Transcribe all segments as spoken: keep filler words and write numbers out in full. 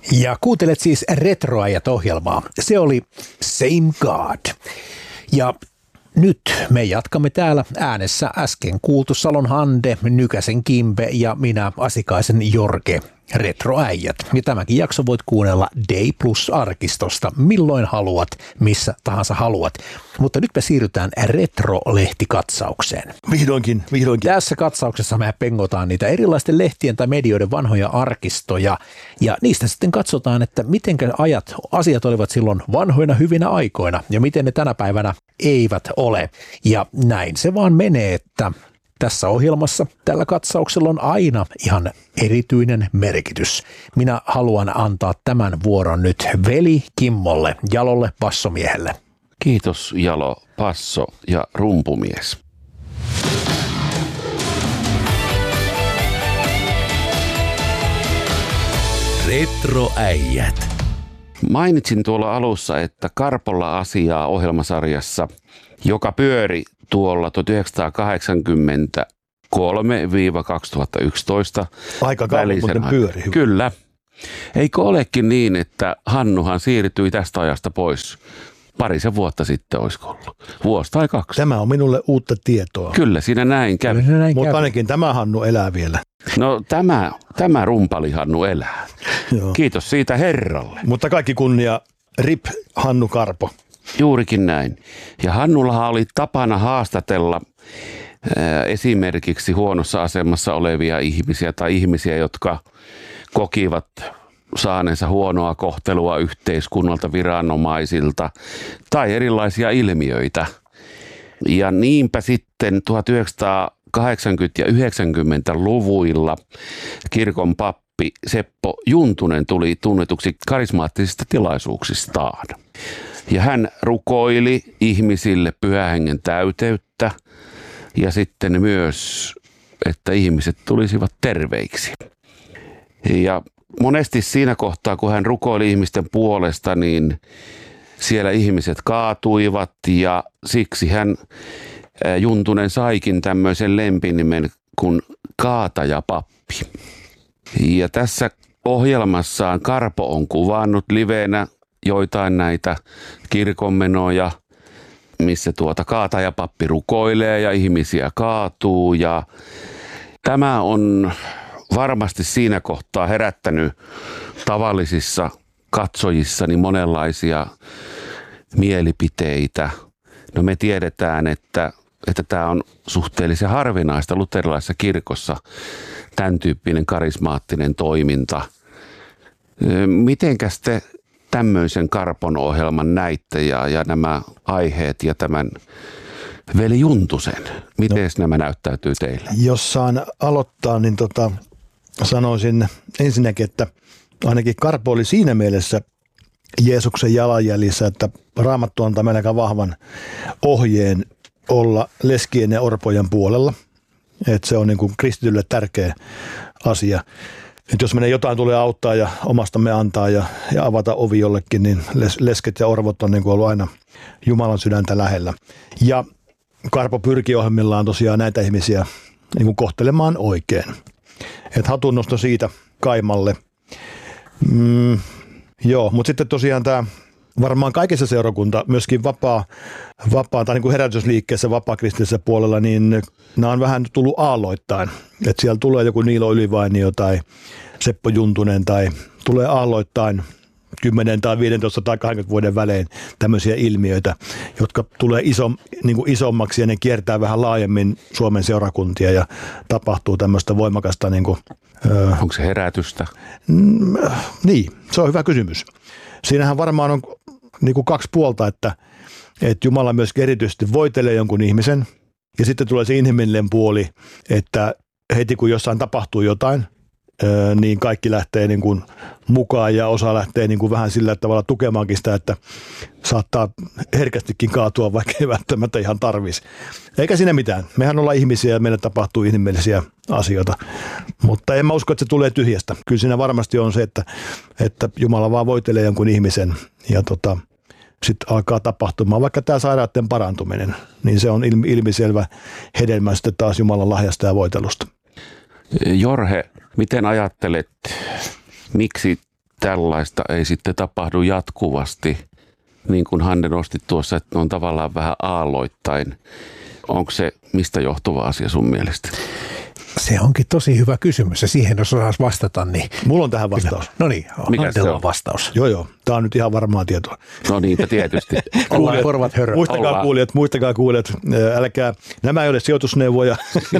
Ja kuuntelet siis Retroajat-ohjelmaa. Se oli Same God. Ja nyt me jatkamme täällä äänessä äsken kuultu Salon Hande, Nykäsen Kimpe ja minä Asikaisen Jorge. Retroäijät. Ja tämäkin jakso voit kuunnella Day Plus-arkistosta milloin haluat, missä tahansa haluat. Mutta nyt me siirrytään Retro-lehtikatsaukseen. Vihdoinkin, vihdoinkin. Tässä katsauksessa me pengotaan niitä erilaisten lehtien tai medioiden vanhoja arkistoja. Ja niistä sitten katsotaan, että miten ajat, asiat olivat silloin vanhoina hyvinä aikoina ja miten ne tänä päivänä eivät ole. Ja näin se vaan menee, että tässä ohjelmassa tällä katsauksella on aina ihan erityinen merkitys. Minä haluan antaa tämän vuoron nyt veli Kimmolle, Jalolle bassomiehelle. Kiitos Jalo, basso ja rumpumies. Retroäijät. Mainitsin tuolla alussa, että Karpolla asiaa ohjelmasarjassa, joka pyöri tuolla tuhatyhdeksänsataakahdeksankymmentäkolme kaksituhattayksitoista. Aika kauan muuten pyöri. Kyllä. Eikö olekin niin, että Hannuhan siirtyi tästä ajasta pois parisen vuotta sitten, olisiko ollut? Vuosi tai kaksi. Tämä on minulle uutta tietoa. Kyllä, siinä näin kävi. Mutta ainakin tämä Hannu elää vielä. No tämä, tämä rumpali Hannu elää. Joo. Kiitos siitä herralle. Mutta kaikki kunnia, rip Hannu Karpo. Juurikin näin. Ja Hannullahan oli tapana haastatella ää, esimerkiksi huonossa asemassa olevia ihmisiä tai ihmisiä, jotka kokivat saaneensa huonoa kohtelua yhteiskunnalta, viranomaisilta tai erilaisia ilmiöitä. Ja niinpä sitten tuhatyhdeksänsataakahdeksankymmentä- ja yhdeksänkymmentäluvuilla kirkon pappi Seppo Juntunen tuli tunnetuksi karismaattisista tilaisuuksistaan. Ja hän rukoili ihmisille pyhän hengen täyteyttä ja sitten myös, että ihmiset tulisivat terveiksi. Ja monesti siinä kohtaa, kun hän rukoili ihmisten puolesta, niin siellä ihmiset kaatuivat ja siksi hän Juntunen saikin tämmöisen lempinimen kuin Kaatajapappi. Ja tässä ohjelmassaan Karpo on kuvannut livenä joitain näitä kirkonmenoja, missä tuota Kaatajapappi rukoilee ja ihmisiä kaatuu. Ja tämä on varmasti siinä kohtaa herättänyt tavallisissa katsojissani monenlaisia mielipiteitä. No me tiedetään, että, että tämä on suhteellisen harvinaista luterilaisessa kirkossa, tämän tyyppinen karismaattinen toiminta. Mitenkäs te tämmöisen Karpon ohjelman näitte ja, ja nämä aiheet ja tämän veli Juntusen? Miten no, nämä näyttäytyy teille? Jos saan aloittaa, niin tota, sanoisin ensinnäkin, että ainakin Karpo oli siinä mielessä Jeesuksen jalanjäljissä, että Raamattu antaa meille aika vahvan ohjeen olla leskien ja orpojen puolella. Että se on niin kuin kristitylle tärkeä asia. Että jos meidän jotain tulee auttaa ja omastamme antaa ja, ja avata ovi jollekin, niin les, lesket ja orvot on niin kuin ollut aina Jumalan sydäntä lähellä. Ja Karpo pyrkii ohjelmillaan tosiaan näitä ihmisiä niin kuin kohtelemaan oikein. Että hatunnosto siitä Kaimalle. Mm, joo, mutta sitten tosiaan tämä varmaan kaikessa seurakunta, myöskin vapaa, vapaa tai niin kuin herätysliikkeessä vapaa-kristillisessä puolella, niin nämä on vähän tullut aalloittain. Että siellä tulee joku Niilo Ylivainio tai Seppo Juntunen tai tulee aalloittain kymmenen tai viisitoista tai kaksikymmentä vuoden välein tämmöisiä ilmiöitä, jotka tulee iso, niin kuin isommaksi ja ne kiertää vähän laajemmin Suomen seurakuntia ja tapahtuu tämmöistä voimakasta. Niin kuin, öö, Onko se herätystä? Mm, niin, se on hyvä kysymys. Siinähän varmaan on niin kuin kaksi puolta, että, että Jumala myös erityisesti voitelee jonkun ihmisen ja sitten tulee se inhimillinen puoli, että heti kun jossain tapahtuu jotain, niin kaikki lähtee niin kuin mukaan ja osa lähtee niin kuin vähän sillä tavalla tukemaankin sitä, että saattaa herkästikin kaatua, vaikka ei välttämättä ihan tarvitsisi. Eikä siinä mitään. Mehän ollaan ihmisiä ja meille tapahtuu inhimillisiä asioita, mutta en mä usko, että se tulee tyhjästä. Kyllä siinä varmasti on se, että, että Jumala vaan voitelee jonkun ihmisen ja tota, sitten alkaa tapahtumaan, vaikka tämä sairauden parantuminen, niin se on ilmiselvä hedelmä sitten taas Jumalan lahjasta ja voitelusta. Jorge, miten ajattelet, miksi tällaista ei sitten tapahdu jatkuvasti, niin kuin Hanne nosti tuossa, että on tavallaan vähän aalloittain. Onko se mistä johtuva asia sun mielestä? Se onkin tosi hyvä kysymys ja siihen jos osaisi vastata, niin... Mulla on tähän vastaus. No niin, Antella on vastaus. Joo joo, tämä on nyt ihan varmaa tietoa. No niinpä tietysti. Ollaan korvat hörö. Muistakaa Ollaan. kuulijat, muistakaa kuulijat, älkää, nämä ei ole sijoitusneuvoja,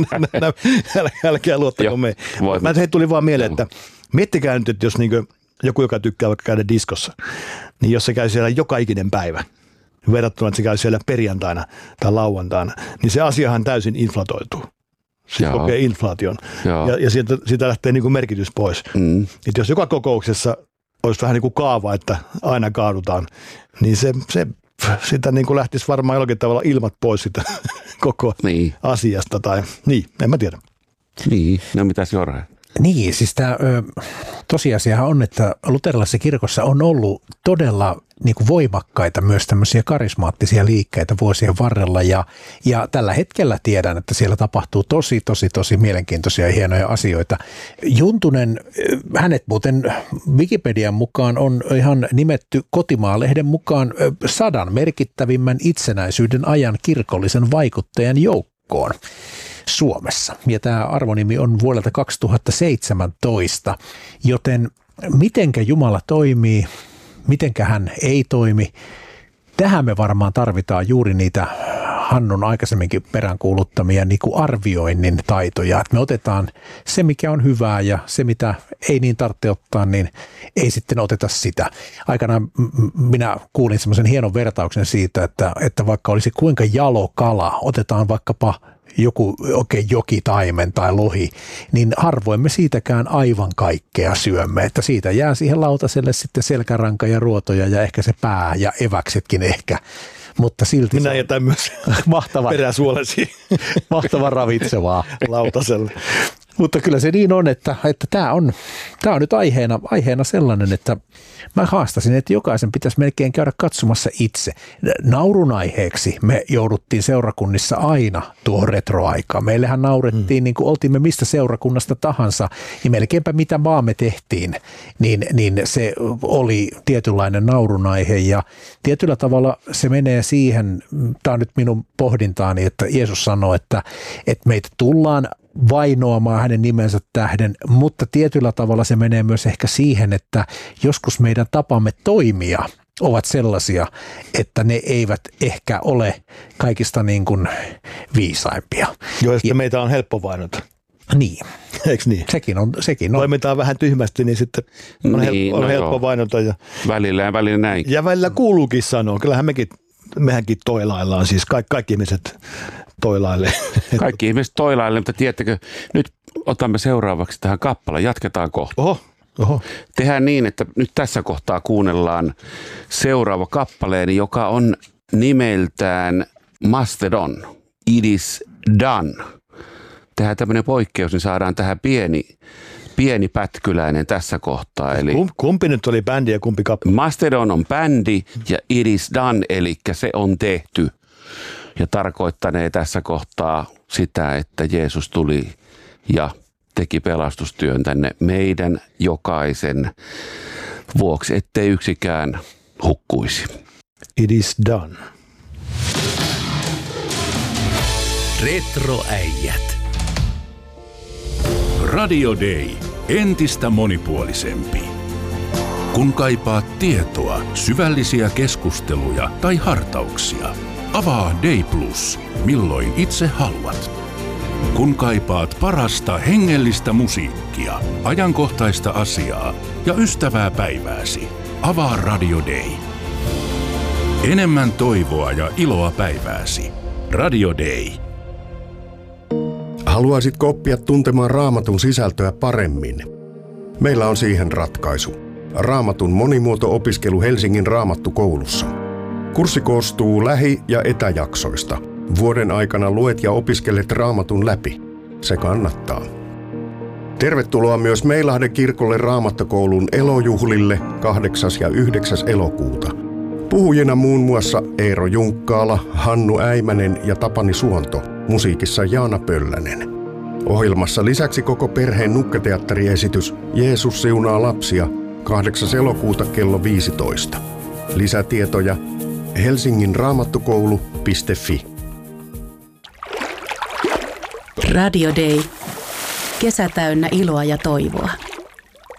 älkää, älkää luottako me. Mä hei, tuli vaan mieleen, että miettikää nyt, että jos niin joku, joka tykkää vaikka käydä diskossa, niin jos se käy siellä joka ikinen päivä, verrattuna, että se käy siellä perjantaina tai lauantaina, niin se asiahan täysin inflatoituu. Siis kokee inflaation. Ja, ja siitä, siitä lähtee niin kuin merkitys pois. Mm. Että jos joka kokouksessa olisi vähän niin kuin kaava, että aina kaadutaan, niin se, se sitä niin kuin lähtisi varmaan jollakin tavalla ilmat pois sitä koko niin. asiasta. Tai, niin, en mä tiedä. Niin, no mitäs Jorge? Niin, siis tämä tosiasiahan on, että luterilaisessa kirkossa on ollut todella niin kuin voimakkaita myös tämmöisiä karismaattisia liikkeitä vuosien varrella ja, ja tällä hetkellä tiedän, että siellä tapahtuu tosi, tosi, tosi mielenkiintoisia ja hienoja asioita. Juntunen, hänet muuten Wikipedian mukaan on ihan nimetty Kotimaa-lehden mukaan sadan merkittävimmän itsenäisyyden ajan kirkollisen vaikuttajan joukkoon Suomessa. Ja tämä arvonimi on vuodelta kaksituhattaseitsemäntoista, joten mitenkä Jumala toimii, mitenkä hän ei toimi, tähän me varmaan tarvitaan juuri niitä Hannun aikaisemminkin peräänkuuluttamia niin kuin arvioinnin taitoja, että me otetaan se, mikä on hyvää ja se, mitä ei niin tarvitse ottaa, niin ei sitten oteta sitä. Aikanaan minä kuulin semmoisen hienon vertauksen siitä, että, että vaikka olisi kuinka jalo kala, otetaan vaikkapa joku oikein jokitaimen tai lohi, niin harvoin me siitäkään aivan kaikkea syömme, että siitä jää siihen lautaselle sitten selkäranka ja ruotoja ja ehkä se pää ja eväksetkin ehkä, mutta silti minä jätän myös mahtava, peräsuolesi mahtava ravitsevaa lautaselle. Mutta kyllä se niin on, että, että tämä on, tämä on nyt aiheena, aiheena sellainen, että mä haastasin, että jokaisen pitäisi melkein käydä katsomassa itse. Naurun aiheeksi me jouduttiin seurakunnissa aina tuohon retroaikaan. Meillähän naurettiin, mm. niin kuin oltiin me mistä seurakunnasta tahansa, niin melkeinpä mitä vaan me tehtiin, niin, niin se oli tietynlainen naurun aihe. Ja tietyllä tavalla se menee siihen, tämä on nyt minun pohdintaani, että Jeesus sanoo, että, että meitä tullaan vainoamaan hänen nimensä tähden, mutta tietyllä tavalla se menee myös ehkä siihen, että joskus meidän tapamme toimia ovat sellaisia, että ne eivät ehkä ole kaikista niin kuin viisaimpia. Joo, ja sitten meitä on helppo vainota. Niin. Eikö niin? Sekin on. Sekin on. Toimitaan vähän tyhmästi, niin sitten on, niin, helppo, on no helppo vainota. Ja välillä ja välillä näin. Ja välillä kuuluukin sanoa. Kyllähän mekin, mehänkin toilaillaan, siis kaikki, kaikki ihmiset toilailee. Kaikki ihmiset toilailee, mutta tiedättekö, nyt otamme seuraavaksi tähän kappaleen, jatketaan kohta. Oho, oho. Tehdään niin, että nyt tässä kohtaa kuunnellaan seuraava kappaleeni, joka on nimeltään Mastodon, It is Done. Tehdään tämmöinen poikkeus, niin saadaan tähän pieni, pieni pätkyläinen tässä kohtaa. Eli kumpi nyt oli bändi ja kumpi kappale? Mastodon on bändi ja It is Done, eli se on tehty. Ja tarkoittanee tässä kohtaa sitä, että Jeesus tuli ja teki pelastustyön tänne meidän jokaisen vuoksi, ettei yksikään hukkuisi. It is done. Retroäijät. Radio Day. Entistä monipuolisempi. Kun kaipaat tietoa, syvällisiä keskusteluja tai hartauksia, avaa Day Plus, milloin itse haluat. Kun kaipaat parasta hengellistä musiikkia, ajankohtaista asiaa ja ystävää päivääsi, avaa Radio Day. Enemmän toivoa ja iloa päivääsi. Radio Day. Haluaisitko oppia tuntemaan Raamatun sisältöä paremmin? Meillä on siihen ratkaisu. Raamatun monimuoto-opiskelu Helsingin Raamattukoulussa. Kurssi koostuu lähi- ja etäjaksoista. Vuoden aikana luet ja opiskelet Raamatun läpi. Se kannattaa. Tervetuloa myös Meilahden kirkolle Raamattokoulun elojuhlille kahdeksas ja yhdeksäs elokuuta. Puhujina muun muassa Eero Junkkaala, Hannu Äimänen ja Tapani Suonto. Musiikissa Jaana Pöllänen. Ohjelmassa lisäksi koko perheen nukketeatteriesitys Jeesus siunaa lapsia kahdeksas elokuuta kello viisitoista. Lisätietoja helsingin raamattukoulu piste fi. Radio Day. Kesä täynnä iloa ja toivoa.